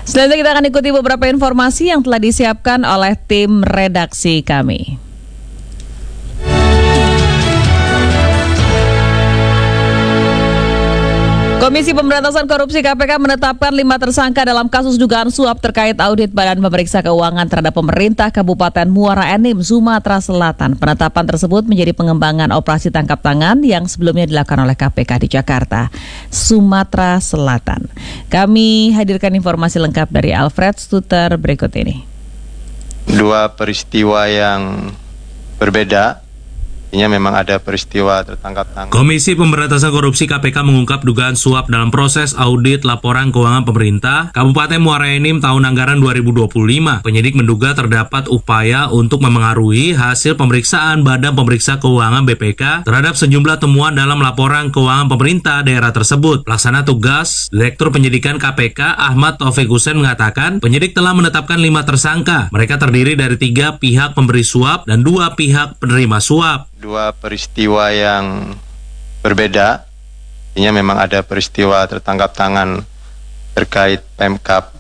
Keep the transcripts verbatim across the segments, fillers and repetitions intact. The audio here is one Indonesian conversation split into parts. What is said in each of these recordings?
Selanjutnya kita akan ikuti beberapa informasi yang telah disiapkan oleh tim redaksi kami. Komisi Pemberantasan Korupsi K P K menetapkan lima tersangka dalam kasus dugaan suap terkait audit Badan Pemeriksa Keuangan terhadap pemerintah Kabupaten Muara Enim, Sumatera Selatan. Penetapan tersebut menjadi pengembangan operasi tangkap tangan yang sebelumnya dilakukan oleh K P K di Jakarta, Sumatera Selatan. Kami hadirkan informasi lengkap dari Alfred Stuter berikut ini. Dua peristiwa yang berbeda. Artinya memang ada peristiwa tertangkap tangan. Komisi Pemberantasan Korupsi K P K mengungkap dugaan suap dalam proses audit laporan keuangan pemerintah Kabupaten Muara Enim tahun anggaran dua ribu dua puluh lima. Penyidik menduga terdapat upaya untuk memengaruhi hasil pemeriksaan Badan Pemeriksa Keuangan B P K terhadap sejumlah temuan dalam laporan keuangan pemerintah daerah tersebut. Pelaksana tugas Direktur Penyidikan K P K Ahmad Taufik Hussein mengatakan penyidik telah menetapkan lima tersangka. Mereka terdiri dari tiga pihak pemberi suap dan dua pihak penerima suap. Dua peristiwa yang berbeda, artinya memang ada peristiwa tertangkap tangan terkait Pemkab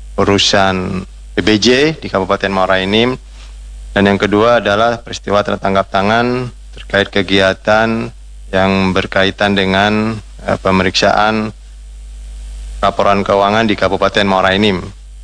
urusan P B J di Kabupaten Muara Enim, dan yang kedua adalah peristiwa tertangkap tangan terkait kegiatan yang berkaitan dengan eh, pemeriksaan laporan keuangan di Kabupaten Muara Enim.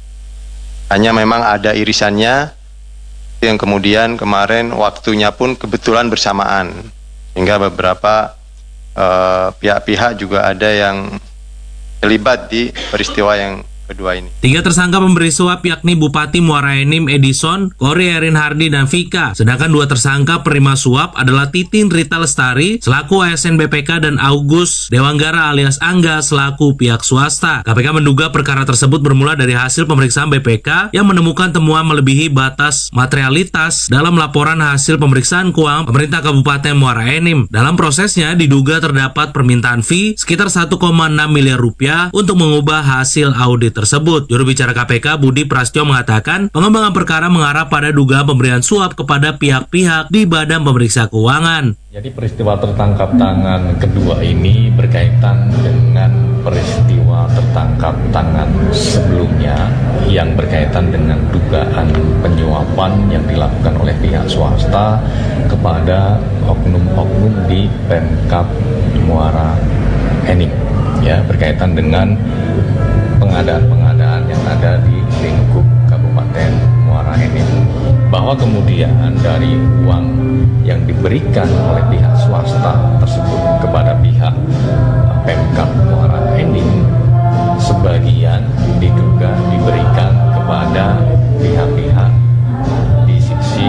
Hanya memang ada irisannya, yang kemudian kemarin waktunya pun kebetulan bersamaan, sehingga beberapa uh, pihak-pihak juga ada yang terlibat di peristiwa yang kedua ini. Tiga tersangka pemberi suap yakni Bupati Muara Enim Edison, Kori Erin Hardi, dan Vika. Sedangkan dua tersangka penerima suap adalah Titin Rita Lestari selaku A S N B P K dan Agus Dewanggara alias Angga selaku pihak swasta. K P K menduga perkara tersebut bermula dari hasil pemeriksaan B P K yang menemukan temuan melebihi batas materialitas dalam laporan hasil pemeriksaan keuangan pemerintah Kabupaten Muara Enim. Dalam prosesnya diduga terdapat permintaan fee sekitar satu koma enam miliar rupiah untuk mengubah hasil audit tersebut. Juru bicara K P K Budi Prasetyo mengatakan pengembangan perkara mengarah pada dugaan pemberian suap kepada pihak-pihak di Badan Pemeriksa Keuangan. Jadi peristiwa tertangkap tangan kedua ini berkaitan dengan peristiwa tertangkap tangan sebelumnya yang berkaitan dengan dugaan penyuapan yang dilakukan oleh pihak swasta kepada oknum-oknum di Pemkab Muara Enim, ya, berkaitan dengan pengadaan-pengadaan yang ada di lingkup Kabupaten Muara Enim, bahwa kemudian dari uang yang diberikan oleh pihak swasta tersebut kepada pihak Pemkab Muara Enim, sebagian diduga diberikan kepada pihak-pihak di sisi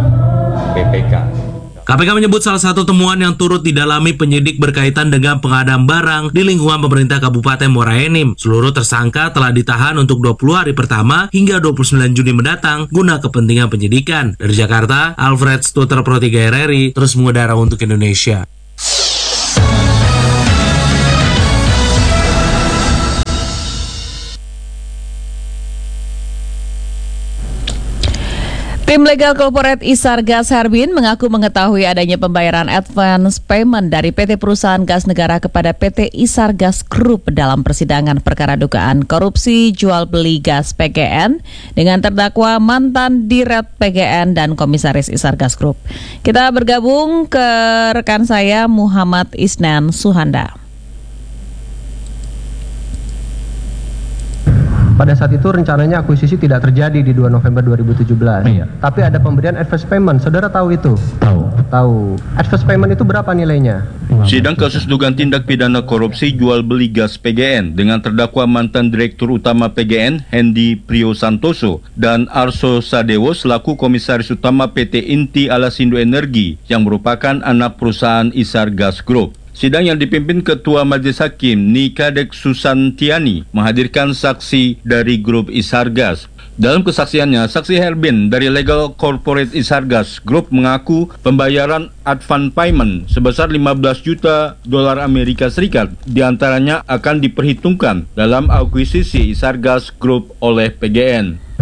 B P K. K P K menyebut salah satu temuan yang turut didalami penyidik berkaitan dengan pengadaan barang di lingkungan pemerintah Kabupaten Muara Enim. Seluruh tersangka telah ditahan untuk dua puluh hari pertama hingga dua puluh sembilan Juni mendatang guna kepentingan penyidikan. Dari Jakarta, Alfred Stuter Pro tiga R R I terus mengudara untuk Indonesia. Tim Legal Corporate Isargas Herbin mengaku mengetahui adanya pembayaran advance payment dari P T Perusahaan Gas Negara kepada P T Isargas Group dalam persidangan perkara dugaan korupsi jual beli gas P G N dengan terdakwa mantan Dirut P G N dan Komisaris Isargas Group. Kita bergabung ke rekan saya Muhammad Isnan Suhanda. Pada saat itu rencananya akuisisi tidak terjadi di dua November dua ribu tujuh belas. Iya. Tapi ada pemberian advance payment. Saudara tahu itu? Tahu. Tahu. Advance payment itu berapa nilainya? Sidang kasus dugaan tindak pidana korupsi jual beli gas P G N dengan terdakwa mantan Direktur Utama P G N Hendy Priyosantoso dan Arso Sadewo selaku Komisaris Utama P T Inti Alasindo Energi yang merupakan anak perusahaan Isargas Group. Sidang yang dipimpin Ketua Majelis Hakim Nikadek Susantiani menghadirkan saksi dari grup Isargas. Dalam kesaksiannya, saksi Herbin dari Legal Corporate Isargas Group mengaku pembayaran advance payment sebesar lima belas juta dolar Amerika Serikat diantaranya akan diperhitungkan dalam akuisisi Isargas Group oleh P G N.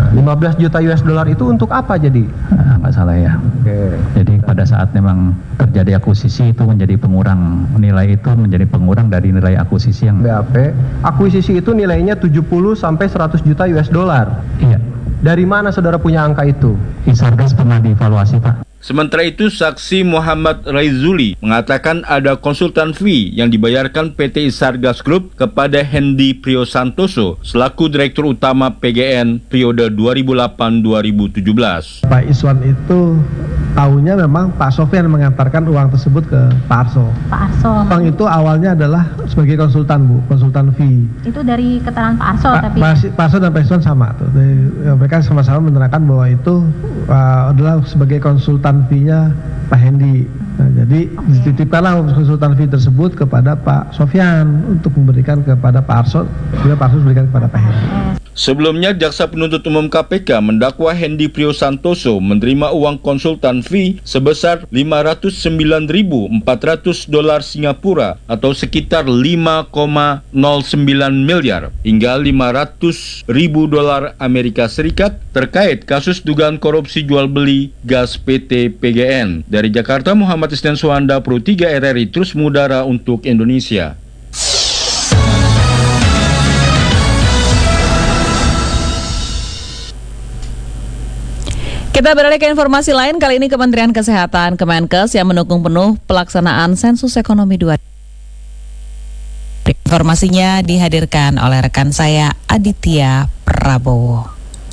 lima belas juta U S dollar itu untuk apa jadi? Nah, nggak salah ya. Oke. Jadi pada saat memang terjadi akuisisi itu menjadi pengurang, nilai itu menjadi pengurang dari nilai akuisisi yang B A P. Akuisisi itu nilainya tujuh puluh sampai seratus juta U S dollar. Iya. Dari mana saudara punya angka itu? Isargas pernah dievaluasi, Pak. Sementara itu, saksi Muhammad Raizuli mengatakan ada konsultan fee yang dibayarkan P T Isargas Group kepada Hendy Priyosantoso selaku Direktur Utama P G N periode dua ribu delapan sampai dua ribu tujuh belas. Pak Iswan itu tahunya memang Pak Sofyan mengantarkan uang tersebut ke Pak Arso. Pak Arso. Uang itu awalnya adalah sebagai konsultan, Bu, konsultan fee. Itu dari keterangan Pak Arso, Pa, tapi Pak Arso dan Pak Iswan sama tuh. Dari, ya, mereka sama-sama menerangkan bahwa itu uh, adalah sebagai konsultan fee-nya Pak Hendy. Nah, jadi okay. dititipkanlah konsultan fee tersebut kepada Pak Sofyan untuk memberikan kepada Pak Arso, juga Pak Arso memberikan kepada Pak Hendy. Sebelumnya, Jaksa Penuntut Umum K P K mendakwa Hendy Priyosantoso menerima uang konsultan fee sebesar lima ratus sembilan ribu empat ratus dolar Singapura atau sekitar lima koma nol sembilan miliar hingga lima ratus ribu dolar Amerika Serikat terkait kasus dugaan korupsi jual beli gas P T P G N. Dari Jakarta, Muhammad Isnan Suhanda, Pro tiga R R I, terus mengudara untuk Indonesia. Kita beralih ke informasi lain. Kali ini Kementerian Kesehatan Kemenkes yang mendukung penuh pelaksanaan sensus ekonomi dua. Informasinya dihadirkan oleh rekan saya Aditya Prabowo.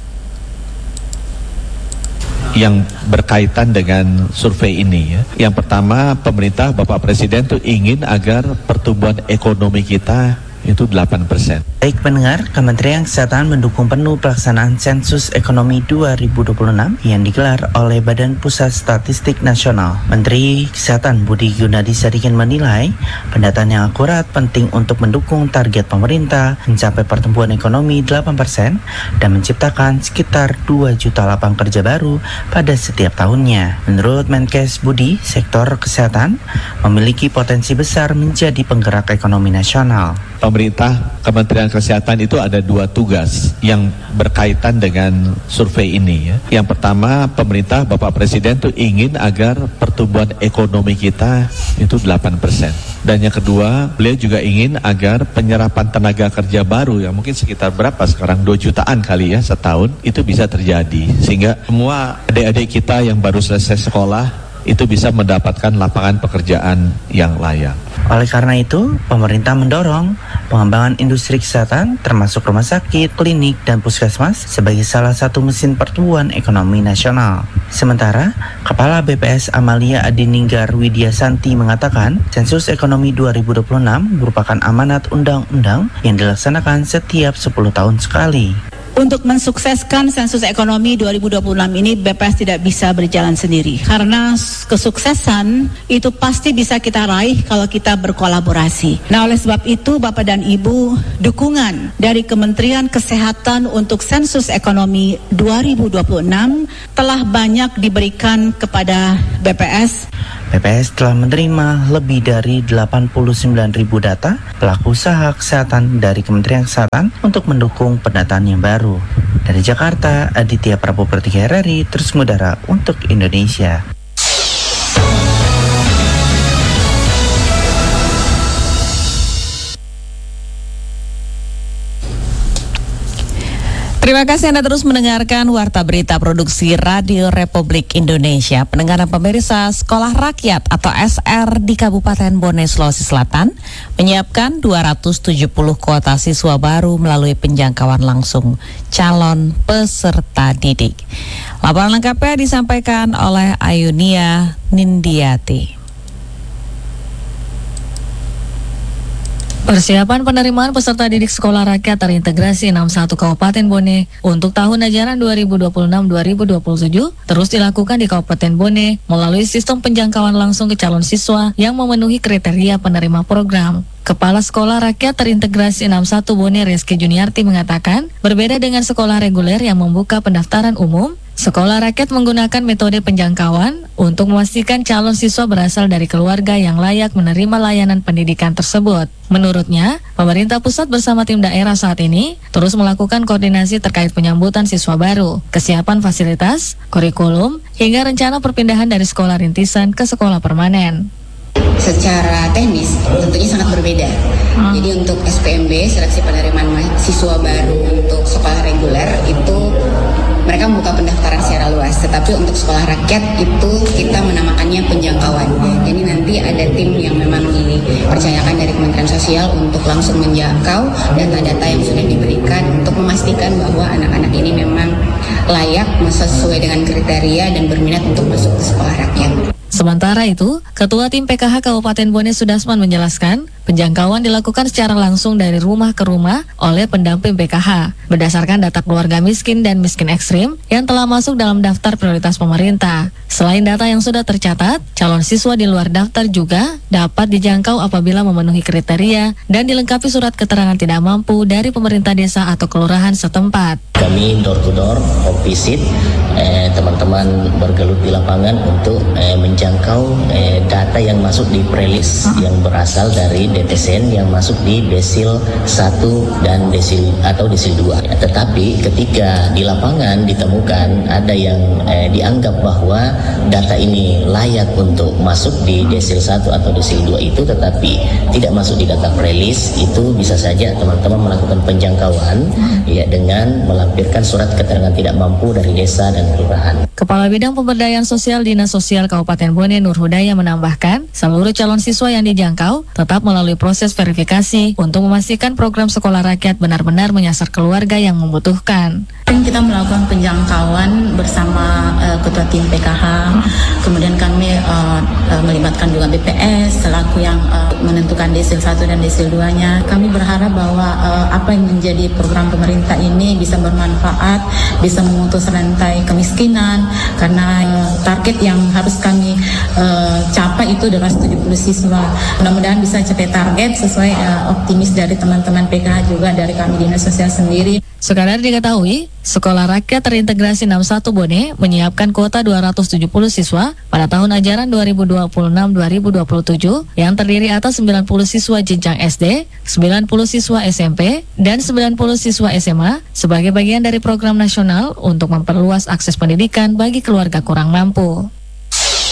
Yang berkaitan dengan survei ini ya. Yang pertama, pemerintah Bapak Presiden tuh ingin agar pertumbuhan ekonomi kita itu delapan persen. Baik pendengar, Kementerian Kesehatan mendukung penuh pelaksanaan sensus ekonomi dua ribu dua puluh enam yang digelar oleh Badan Pusat Statistik Nasional. Menteri Kesehatan Budi Gunadi Sadikin menilai pendataan yang akurat penting untuk mendukung target pemerintah mencapai pertumbuhan ekonomi delapan persen dan menciptakan sekitar dua juta lapangan kerja baru pada setiap tahunnya. Menurut Menkes Budi, sektor kesehatan memiliki potensi besar menjadi penggerak ekonomi nasional. Pemerintah, Kementerian Kesehatan itu ada dua tugas yang berkaitan dengan survei ini ya. Yang pertama, pemerintah Bapak Presiden tuh ingin agar pertumbuhan ekonomi kita itu delapan persen. Dan yang kedua, beliau juga ingin agar penyerapan tenaga kerja baru yang mungkin sekitar berapa sekarang, dua jutaan kali ya setahun, itu bisa terjadi. Sehingga semua adik-adik kita yang baru selesai sekolah itu bisa mendapatkan lapangan pekerjaan yang layak. Oleh karena itu, pemerintah mendorong pengembangan industri kesehatan termasuk rumah sakit, klinik, dan puskesmas sebagai salah satu mesin pertumbuhan ekonomi nasional. Sementara, Kepala B P S Amalia Adininggar Widyasanti mengatakan, sensus ekonomi dua ribu dua puluh enam merupakan amanat undang-undang yang dilaksanakan setiap sepuluh tahun sekali. Untuk mensukseskan sensus ekonomi dua ribu dua puluh enam ini, B P S tidak bisa berjalan sendiri. Karena kesuksesan itu pasti bisa kita raih kalau kita berkolaborasi. Nah, oleh sebab itu, Bapak dan Ibu, dukungan dari Kementerian Kesehatan untuk sensus ekonomi dua ribu dua puluh enam telah banyak diberikan kepada B P S. B P S telah menerima lebih dari delapan puluh sembilan ribu data pelaku usaha kesehatan dari Kementerian Kesehatan untuk mendukung pendataan yang baru. Dari Jakarta, Aditya Prabowo, Pro tiga R R I, terus mengudara untuk Indonesia. Terima kasih Anda terus mendengarkan Warta Berita Produksi Radio Republik Indonesia. Pendengar dan pemirsa, Sekolah Rakyat atau S R di Kabupaten Bone, Sulawesi Selatan menyiapkan dua ratus tujuh puluh kuota siswa baru melalui penjangkauan langsung calon peserta didik. Laporan lengkapnya disampaikan oleh Ayunia Nindiati. Persiapan penerimaan peserta didik sekolah rakyat terintegrasi enam puluh satu Kabupaten Bone untuk tahun ajaran dua ribu dua puluh enam dua ribu dua puluh tujuh terus dilakukan di Kabupaten Bone melalui sistem penjangkauan langsung ke calon siswa yang memenuhi kriteria penerima program. Kepala Sekolah Rakyat Terintegrasi enam puluh satu Bone Reski Juniarti mengatakan, berbeda dengan sekolah reguler yang membuka pendaftaran umum, Sekolah rakyat menggunakan metode penjangkauan untuk memastikan calon siswa berasal dari keluarga yang layak menerima layanan pendidikan tersebut. Menurutnya, pemerintah pusat bersama tim daerah saat ini terus melakukan koordinasi terkait penyambutan siswa baru, kesiapan fasilitas, kurikulum, hingga rencana perpindahan dari sekolah rintisan ke sekolah permanen. Secara teknis tentunya sangat berbeda. Hmm. Jadi untuk S P M B, seleksi penerimaan mahasiswa baru untuk sekolah reguler itu mereka membuka pendaftaran secara luas, tetapi untuk sekolah rakyat itu kita menamakannya penjangkauan. Jadi nanti ada tim yang memang dipercayakan dari Kementerian Sosial untuk langsung menjangkau data-data yang sudah diberikan untuk memastikan bahwa anak-anak ini memang layak sesuai dengan kriteria dan berminat untuk masuk ke sekolah rakyat. Sementara itu, Ketua Tim P K H Kabupaten Bone Sudasman menjelaskan, penjangkauan dilakukan secara langsung dari rumah ke rumah oleh pendamping P K H berdasarkan data keluarga miskin dan miskin ekstrim yang telah masuk dalam daftar prioritas pemerintah. Selain data yang sudah tercatat, calon siswa di luar daftar juga dapat dijangkau apabila memenuhi kriteria dan dilengkapi surat keterangan tidak mampu dari pemerintah desa atau kelurahan setempat. Kami door to door, home visit, eh, teman-teman bergelut di lapangan untuk eh, menjangkau eh, data yang masuk di prelis yang berasal dari D T S N yang masuk di desil satu dan desil atau desil dua. Ya, tetapi ketika di lapangan ditemukan ada yang eh, dianggap bahwa data ini layak untuk masuk di desil satu atau desil dua itu tetapi tidak masuk di data prelis, itu bisa saja teman-teman melakukan penjangkauan ya dengan melampirkan surat keterangan tidak mampu dari desa dan kelurahan. Kepala Bidang Pemberdayaan Sosial Dinas Sosial Kabupaten Bone Nur Hudaya menambahkan, seluruh calon siswa yang dijangkau tetap melalui proses verifikasi untuk memastikan program sekolah rakyat benar-benar menyasar keluarga yang membutuhkan. Kita melakukan penjangkauan bersama uh, Ketua Tim P K H, kemudian kami uh, uh, melibatkan juga B P S selaku yang uh, menentukan desil satu dan desil dua-nya. Kami berharap bahwa uh, apa yang menjadi program pemerintah ini bisa bermanfaat, bisa memutus rantai kemiskinan, karena uh, target yang harus kami uh, capai itu adalah tujuh puluh siswa. Mudah-mudahan bisa capai target sesuai uh, optimis dari teman-teman P K H juga dari kami Dinas Sosial sendiri. Sekadar diketahui, Sekolah Rakyat Terintegrasi enam puluh satu Bone menyiapkan kuota dua ratus tujuh puluh siswa pada tahun ajaran dua ribu dua puluh enam dua ribu dua puluh tujuh yang terdiri atas sembilan puluh siswa jenjang S D, sembilan puluh siswa S M P, dan sembilan puluh siswa S M A sebagai bagian dari program nasional untuk memperluas akses pendidikan bagi keluarga kurang mampu.